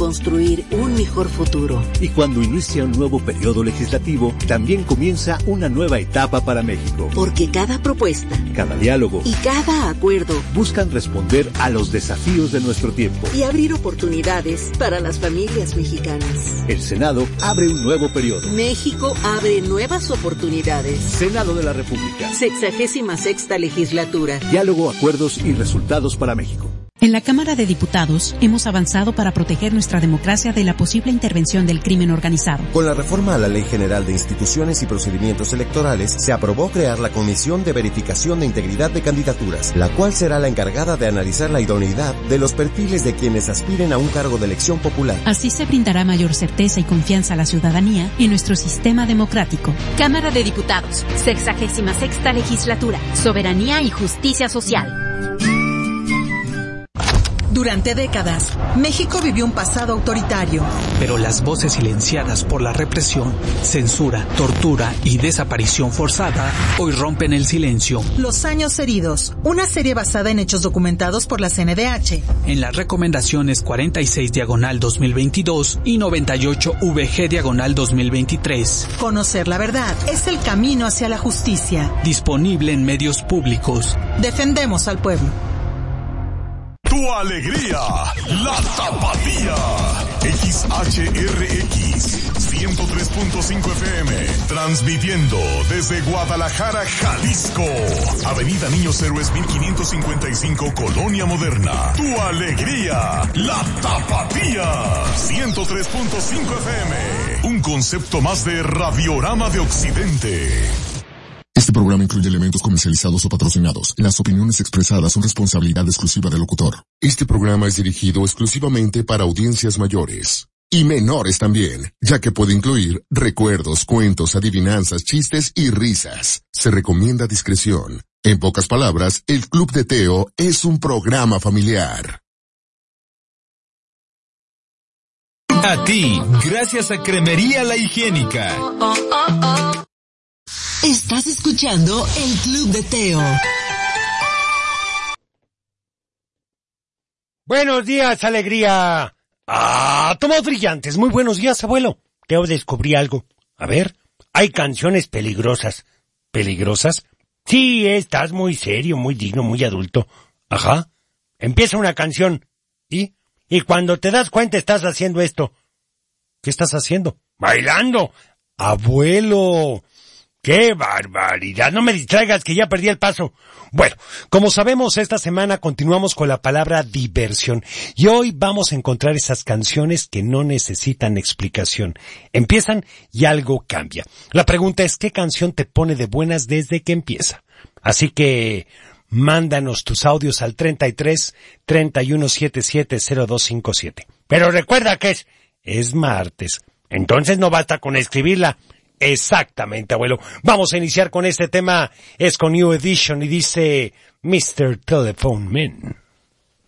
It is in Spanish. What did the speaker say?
construir un mejor futuro. Y cuando inicia un nuevo periodo legislativo, también comienza una nueva etapa para México. Porque cada propuesta, cada diálogo y cada acuerdo buscan responder a los desafíos de nuestro tiempo y abrir oportunidades para las familias mexicanas. El Senado abre un nuevo periodo. México abre nuevas oportunidades. Senado de la República. 66ª legislatura. Diálogo, acuerdos y resultados para México. En la Cámara de Diputados hemos avanzado para proteger nuestra democracia de la posible intervención del crimen organizado. Con la reforma a la Ley General de Instituciones y Procedimientos Electorales, se aprobó crear la Comisión de Verificación de Integridad de Candidaturas, la cual será la encargada de analizar la idoneidad de los perfiles de quienes aspiren a un cargo de elección popular. Así se brindará mayor certeza y confianza a la ciudadanía en nuestro sistema democrático. Cámara de Diputados, 66ª legislatura, soberanía y justicia social. Durante décadas, México vivió un pasado autoritario. Pero las voces silenciadas por la represión, censura, tortura y desaparición forzada hoy rompen el silencio. Los años heridos, una serie basada en hechos documentados por la CNDH. En las recomendaciones 46/2022 y 98/VG/2023. Conocer la verdad es el camino hacia la justicia. Disponible en medios públicos. Defendemos al pueblo. Tu alegría, la tapatía. XHRX 103.5 FM, transmitiendo desde Guadalajara, Jalisco. Avenida Niños Héroes 1555, Colonia Moderna. Tu alegría, la tapatía. 103.5 FM, un concepto más de Radiorama de Occidente. Este programa incluye elementos comercializados o patrocinados. Las opiniones expresadas son responsabilidad exclusiva del locutor. Este programa es dirigido exclusivamente para audiencias mayores. Y menores también, ya que puede incluir recuerdos, cuentos, adivinanzas, chistes y risas. Se recomienda discreción. En pocas palabras, el Club de Teo es un programa familiar. A ti, gracias a Cremería La Higiénica. Estás escuchando el Club de Teo. Buenos días, alegría. Tomos brillantes. Muy buenos días, abuelo. Teo descubrí algo. A ver, hay canciones peligrosas. ¿Peligrosas? Sí, estás muy serio, muy digno, muy adulto. Ajá. Empieza una canción. Y cuando te das cuenta estás haciendo esto. ¿Qué estás haciendo? ¡Bailando! ¡Abuelo! ¡Qué barbaridad! No me distraigas, que ya perdí el paso. Bueno, como sabemos, esta semana continuamos con la palabra diversión. Y hoy vamos a encontrar esas canciones que no necesitan explicación. Empiezan y algo cambia. La pregunta es, ¿qué canción te pone de buenas desde que empieza? Así que mándanos tus audios al 33 31 77 0257. Pero recuerda que es martes. Entonces no basta con escribirla. Exactamente, abuelo. Vamos a iniciar con este tema. Es con New Edition y dice Mr. Telephone Man.